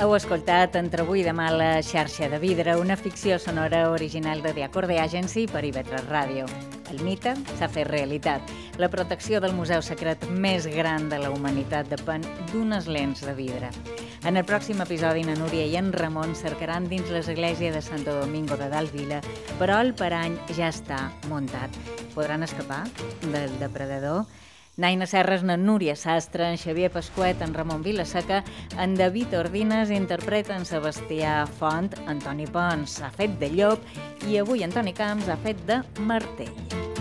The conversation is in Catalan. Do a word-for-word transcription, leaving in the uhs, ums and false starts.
Heu escoltat Entre avui i demà la xarxa de vidre, una ficció sonora original de The Acorde Agency per I V tres Ràdio. El mite s'ha fet realitat. La protecció del museu secret més gran de la humanitat depèn d'unes lents de vidre. En el pròxim episodi, na Núria i en Ramon cercaran dins l'església de Santo Domingo de Dalvila, però el parany ja està muntat. Podran escapar del depredador? Naina Serres, na Núria Sastre, en Xavier Pasquet, en Ramon Vilaseca, en David Ordines interpreta en Sebastià Font, Antoni Pons ha fet de llop i avui Antoni Camps ha fet de martell.